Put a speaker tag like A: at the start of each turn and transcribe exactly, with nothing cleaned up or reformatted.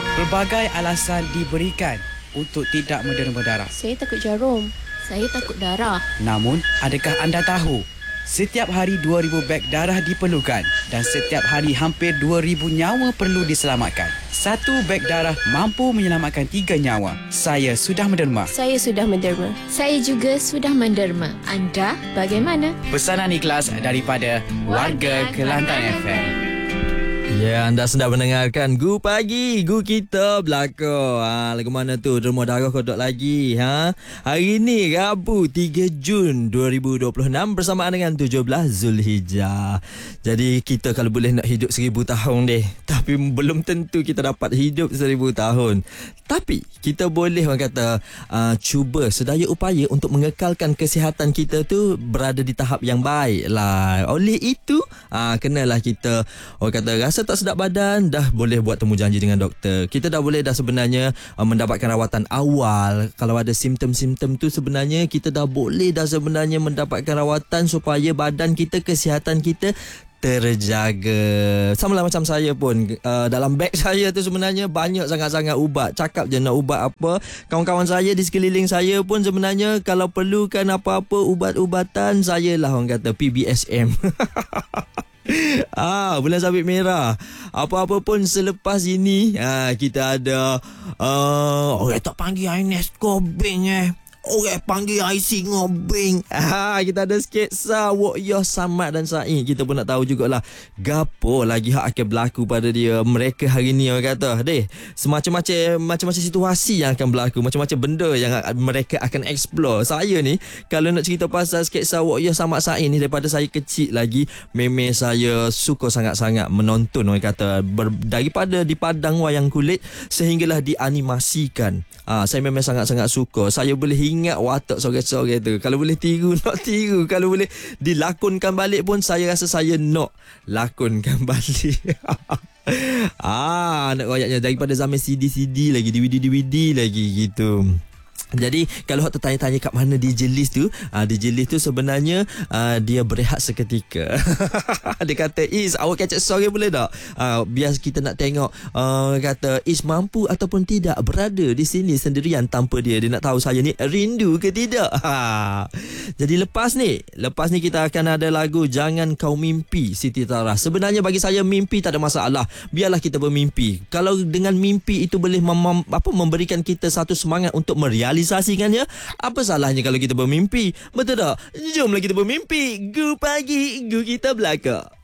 A: Pelbagai alasan diberikan untuk tidak menderma darah.
B: Saya takut jarum.
C: Saya takut darah.
A: Namun, adakah anda tahu? Setiap hari dua ribu beg darah diperlukan dan setiap hari hampir dua ribu nyawa perlu diselamatkan. Satu beg darah mampu menyelamatkan tiga nyawa. Saya sudah menderma.
B: Saya sudah menderma.
C: Saya juga sudah menderma. Anda bagaimana?
A: Pesanan ikhlas daripada Warga Kelantan F M.
D: Ya, anda sedang mendengarkan Gu Pagi, Gu kita belakang. Ha, lagu mana tu? Derma darah kodok lagi. Ha? Hari ni Rabu tiga Jun dua ribu dua puluh enam bersamaan dengan tujuh belas Zulhijjah. Jadi kita kalau boleh nak hidup seribu tahun deh. Tapi belum tentu kita dapat hidup seribu tahun. Tapi kita boleh orang kata uh, cuba sedaya upaya untuk mengekalkan kesihatan kita tu berada di tahap yang baik lah. Oleh itu, uh, kenalah kita orang kata rasa tak sedap badan, dah boleh buat temu janji dengan doktor. Kita dah boleh dah sebenarnya uh, mendapatkan rawatan awal. Kalau ada simptom-simptom tu sebenarnya kita dah boleh dah sebenarnya mendapatkan rawatan supaya badan kita, kesihatan kita terjaga. Sama lah macam saya pun, uh, dalam beg saya tu sebenarnya banyak sangat-sangat ubat. Cakap je nak ubat apa, kawan-kawan saya di sekeliling saya pun sebenarnya kalau perlukan apa-apa ubat-ubatan, saya lah orang kata P B S M. Ah, bulan sabit merah. Apa-apa pun selepas ini, ah, kita ada uh, orang tak panggil Ines Kobing eh. Orang panggil I C ngobing. Ah, kita ada sketsa Wok Yoh, Samad dan Said. Kita pun nak tahu jugalah gapo lagi hak akan berlaku pada dia mereka hari ni, orang kata. Deh, semacam-macam macam-macam situasi yang akan berlaku, macam-macam benda yang mereka akan explore. Saya ni kalau nak cerita pasal sketsa Wok Yoh, Samad, Said ni, daripada saya kecil lagi memang saya suka sangat-sangat menonton, orang kata. Ber, daripada di padang wayang kulit sehinggalah dianimasikan. Ah, saya memang sangat-sangat suka. Saya boleh ingat watak sore-sore tu. Kalau boleh tiru, nak tiru. Kalau boleh dilakonkan balik pun, saya rasa saya nak lakonkan balik. Ah, nak royaknya daripada zaman C D-C D lagi, D V D-D V D lagi gitu. Jadi kalau hak tertanya-tanya kat mana D J Liz tu, uh, D J Liz tu sebenarnya uh, dia berehat seketika. Dia kata, Is, awak kacak sore boleh tak? Uh, biar kita nak tengok, uh, kata Is mampu ataupun tidak berada di sini sendirian tanpa dia. Dia nak tahu saya ni rindu ke tidak. Jadi lepas ni, lepas ni kita akan ada lagu Jangan Kau Mimpi, Siti Tara. Sebenarnya bagi saya mimpi tak ada masalah. Biarlah kita bermimpi. Kalau dengan mimpi itu boleh mem- apa memberikan kita satu semangat untuk merealisasikannya, apa salahnya kalau kita bermimpi? Betul tak? Jomlah kita bermimpi. Gu Pagi, Gu kita belakang.